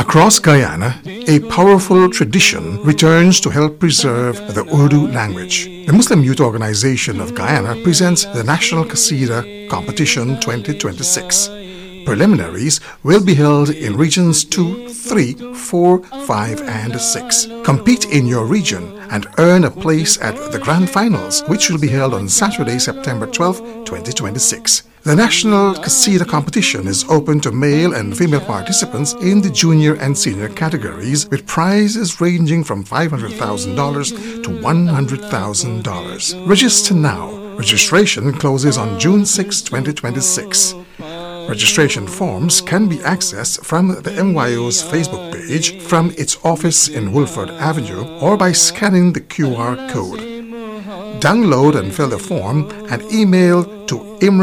Across Guyana, a powerful tradition returns to help preserve the Urdu language. The Muslim Youth Organization of Guyana presents the National Qasida Competition 2026. Preliminaries will be held in regions 2, 3, 4, 5, and 6. Compete in your region and earn a place at the Grand Finals, which will be held on Saturday, September 12, 2026. The National Qasida Competition is open to male and female participants in the junior and senior categories, with prizes ranging from $500,000 to $100,000. Register now. Registration closes on June 6, 2026. Registration forms can be accessed from the MYO's Facebook page, from its office in Woolford Avenue, or by scanning the QR code. Download and fill the form and email to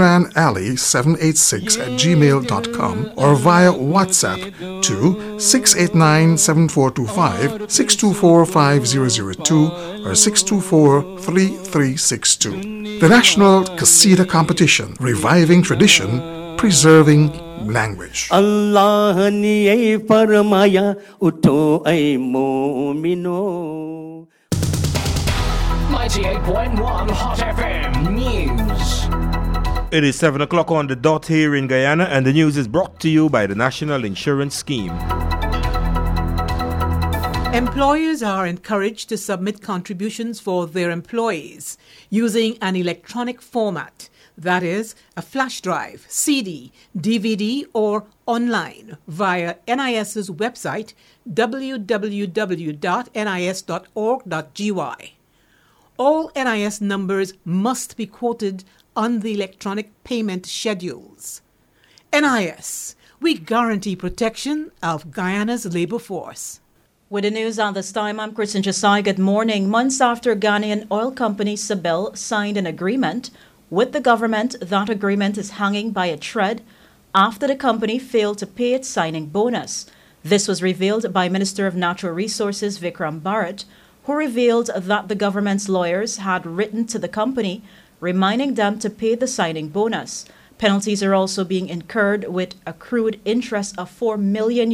imranali786@gmail.com or via WhatsApp to 689-7425, 624-5002 or 624-3362. The National Qasida Competition, reviving tradition, preserving language. Allah ne farmaya utho ay mu'mino. 98.1 Hot FM News. It is 7 o'clock on the dot here in Guyana, and the news is brought to you by the National Insurance Scheme. Employers are encouraged to submit contributions for their employees using an electronic format, that is, a flash drive, CD, DVD, or online via NIS's website www.nis.org.gy. All NIS numbers must be quoted on the electronic payment schedules. NIS, we guarantee protection of Guyana's labor force. With the news at this time, I'm Kristen Jasai. Good morning. Months after Ghanaian oil company Sebel signed an agreement with the government, that agreement is hanging by a thread after the company failed to pay its signing bonus. This was revealed by Minister of Natural Resources Vikram Bharat, who revealed that the government's lawyers had written to the company reminding them to pay the signing bonus. Penalties are also being incurred with accrued interest of $4 million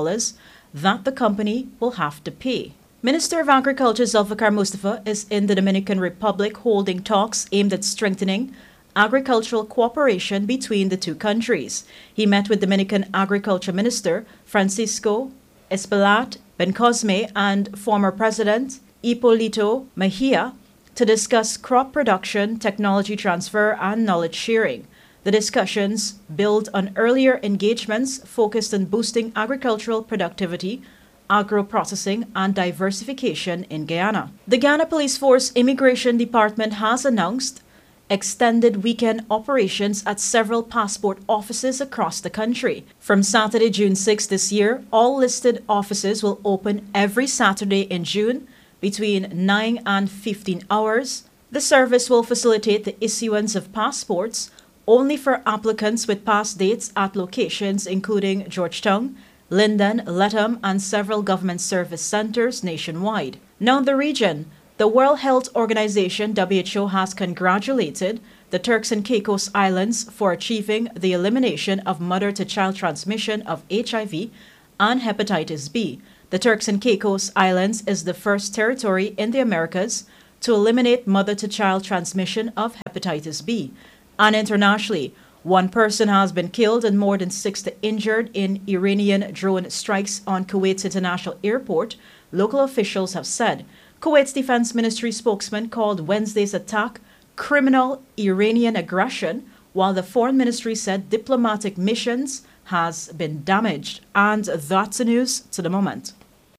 that the company will have to pay. Minister of Agriculture Zulfikar Mustafa is in the Dominican Republic holding talks aimed at strengthening agricultural cooperation between the two countries. He met with Dominican Agriculture Minister Francisco Espaillat Bencosme and former President Hipólito Mejia to discuss crop production, technology transfer, and knowledge sharing. The discussions build on earlier engagements focused on boosting agricultural productivity, agro-processing, and diversification in Guyana. The Guyana Police Force Immigration Department has announced extended weekend operations at several passport offices across the country. From Saturday, June 6 this year, all listed offices will open every Saturday in June between 9 and 15 hours. The service will facilitate the issuance of passports only for applicants with past dates at locations including Georgetown, Linden, Letham, and several government service centers nationwide. Now in the region, the World Health Organization WHO has congratulated the Turks and Caicos Islands for achieving the elimination of mother-to-child transmission of HIV and hepatitis B. The Turks and Caicos Islands is the first territory in the Americas to eliminate mother-to-child transmission of hepatitis B. And internationally, one person has been killed and more than 60 injured in Iranian drone strikes on Kuwait's international airport, local officials have said. Kuwait's Defense Ministry spokesman called Wednesday's attack criminal Iranian aggression, while the Foreign Ministry said diplomatic missions has been damaged. And that's the news to the moment.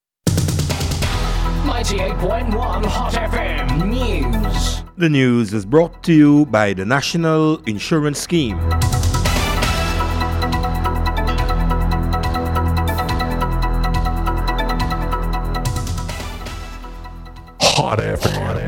98.1 Hot FM News. The news is brought to you by the National Insurance Scheme. Hot FM.